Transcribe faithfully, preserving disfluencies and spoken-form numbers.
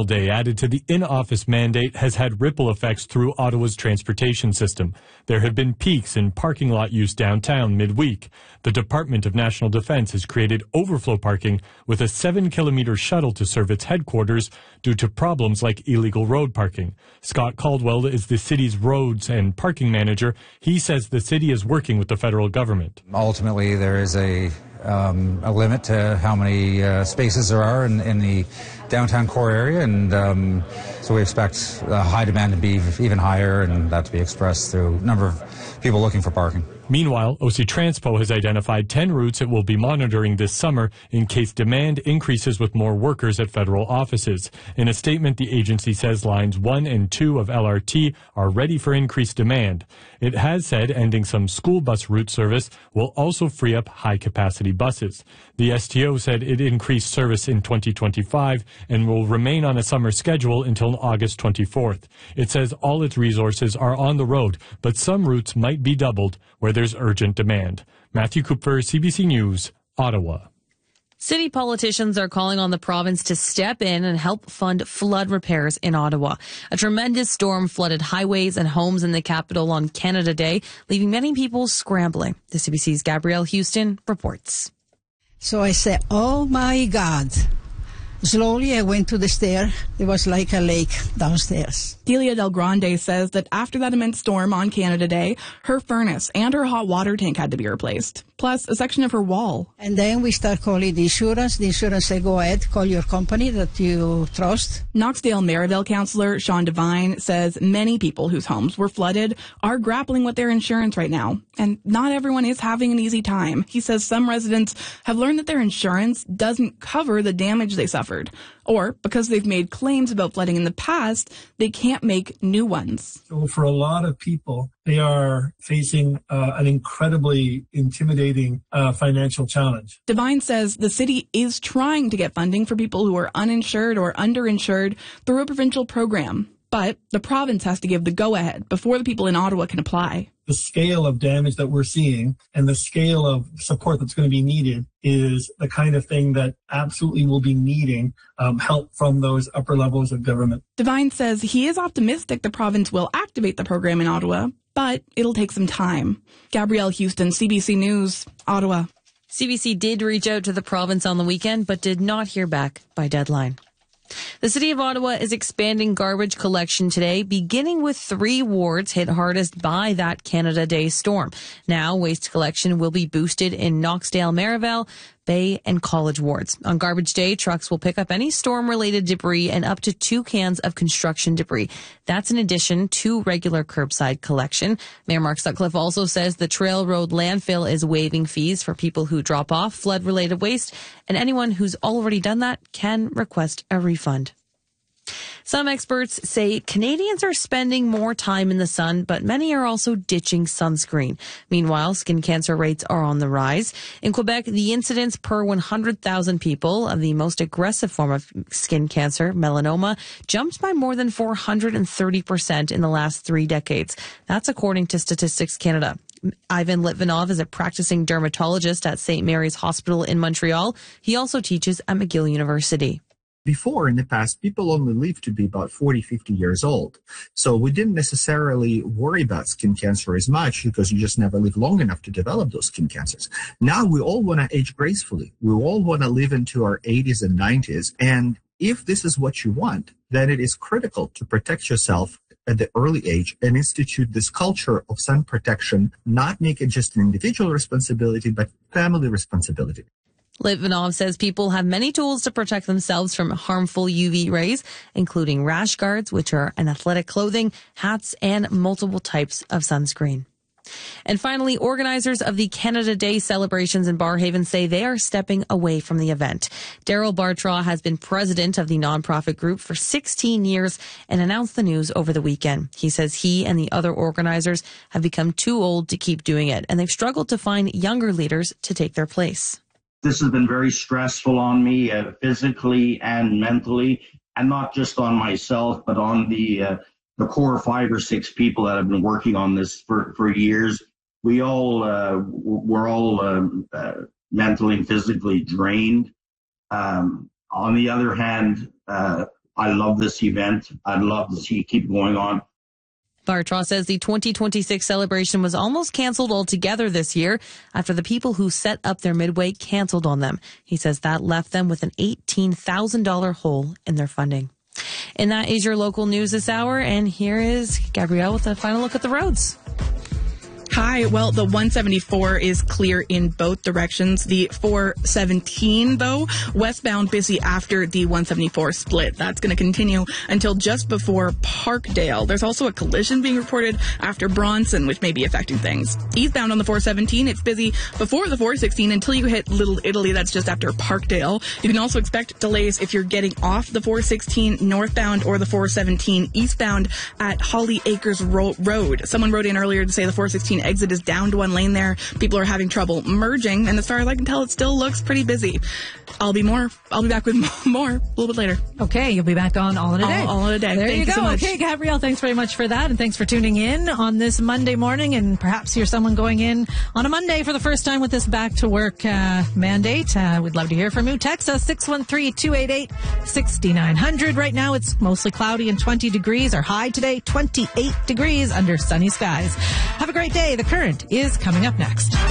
Day added to the in-office mandate has had ripple effects through Ottawa's transportation system. There have been peaks in parking lot use downtown midweek. The Department of National Defense has created overflow parking with a seven-kilometer shuttle to serve its headquarters due to problems like illegal road parking. Scott Caldwell is the city's roads and parking manager. He says the city is working with the federal government. Ultimately, there is a Um, a limit to how many uh, spaces there are in, in the downtown core area, and um, so we expect uh, high demand to be even higher, and that to be expressed through a number of people looking for parking. Meanwhile, O C Transpo has identified ten routes it will be monitoring this summer in case demand increases with more workers at federal offices. In a statement, the agency says lines one and two of L R T are ready for increased demand. It has said ending some school bus route service will also free up high-capacity buses. The S T O said it increased service in twenty twenty-five and will remain on a summer schedule until August twenty-fourth. It says all its resources are on the road, but some routes might be doubled where there's urgent demand. Matthew Kupfer, C B C News, Ottawa. City politicians are calling on the province to step in and help fund flood repairs in Ottawa. A tremendous storm flooded highways and homes in the capital on Canada Day, leaving many people scrambling. The C B C's Gabrielle Houston reports. So I said, oh my God. Slowly, I went to the stair. There was like a lake downstairs. Delia Del Grande says that after that immense storm on Canada Day, her furnace and her hot water tank had to be replaced, plus a section of her wall. And then we start calling the insurance. The insurance said, go ahead, call your company that you trust. Knoxdale-Merivale councillor Sean Devine says many people whose homes were flooded are grappling with their insurance right now, and not everyone is having an easy time. He says some residents have learned that their insurance doesn't cover the damage they suffered. Or, because they've made claims about flooding in the past, they can't make new ones. So for a lot of people, they are facing uh, an incredibly intimidating uh, financial challenge. Devine says the city is trying to get funding for people who are uninsured or underinsured through a provincial program. But the province has to give the go-ahead before the people in Ottawa can apply. The scale of damage that we're seeing and the scale of support that's going to be needed is the kind of thing that absolutely will be needing um, help from those upper levels of government. Devine says he is optimistic the province will activate the program in Ottawa, but it'll take some time. Gabrielle Houston, C B C News, Ottawa. C B C did reach out to the province on the weekend, but did not hear back by deadline. The City of Ottawa is expanding garbage collection today, beginning with three wards hit hardest by that Canada Day storm. Now, waste collection will be boosted in Knoxdale, Merivale, Bay, and College wards. On Garbage Day, trucks will pick up any storm-related debris and up to two cans of construction debris. That's in addition to regular curbside collection. Mayor Mark Sutcliffe also says the Trail Road landfill is waiving fees for people who drop off flood-related waste, and anyone who's already done that can request a refund. Some experts say Canadians are spending more time in the sun, but many are also ditching sunscreen. Meanwhile, skin cancer rates are on the rise. In Quebec, the incidence per one hundred thousand people of the most aggressive form of skin cancer, melanoma, jumped by more than four hundred thirty percent in the last three decades. That's according to Statistics Canada. Ivan Litvinov is a practicing dermatologist at Saint Mary's Hospital in Montreal. He also teaches at McGill University. Before, in the past, people only lived to be about forty, fifty years old. So we didn't necessarily worry about skin cancer as much because you just never live long enough to develop those skin cancers. Now we all want to age gracefully. We all want to live into our eighties and nineties. And if this is what you want, then it is critical to protect yourself at the early age and institute this culture of sun protection, not make it just an individual responsibility, but family responsibility. Litvinov says people have many tools to protect themselves from harmful U V rays, including rash guards, which are an athletic clothing, hats, and multiple types of sunscreen. And finally, organizers of the Canada Day celebrations in Barrhaven say they are stepping away from the event. Daryl Bartraw has been president of the nonprofit group for sixteen years and announced the news over the weekend. He says he and the other organizers have become too old to keep doing it, and they've struggled to find younger leaders to take their place. This has been very stressful on me, uh, physically and mentally, and not just on myself, but on the uh, the core five or six people that have been working on this for, for years. We all, uh, we're all um, uh, mentally and physically drained. Um, on the other hand, uh, I love this event. I'd love to see it keep going on. Bartra says the twenty twenty-six celebration was almost canceled altogether this year after the people who set up their midway canceled on them. He says that left them with an eighteen thousand dollars hole in their funding. And that is your local news this hour. And here is Gabrielle with a final look at the roads. Hi. Well, the one seventy-four is clear in both directions. The four seventeen, though, westbound busy after the one seventy-four split. That's going to continue until just before Parkdale. There's also a collision being reported after Bronson, which may be affecting things. Eastbound on the four seventeen, it's busy before the four sixteen until you hit Little Italy. That's just after Parkdale. You can also expect delays if you're getting off the four sixteen northbound or the four seventeen eastbound at Holly Acres Ro- Road. Someone wrote in earlier to say the four sixteen exit is down to one lane there. People are having trouble merging, and as far as I can tell, it still looks pretty busy. I'll be more. I'll be back with more a little bit later. Okay, you'll be back on All in a Day. All, all in a Day. There Thank you go. You so much. Okay, Gabrielle, thanks very much for that, and thanks for tuning in on this Monday morning. And perhaps you're someone going in on a Monday for the first time with this back to work uh, mandate. Uh, we'd love to hear from you. Text us six one three, two eight eight, six nine zero zero. Right now, it's mostly cloudy and twenty degrees. Our high today, twenty-eight degrees under sunny skies. Have a great day. The Current is coming up next.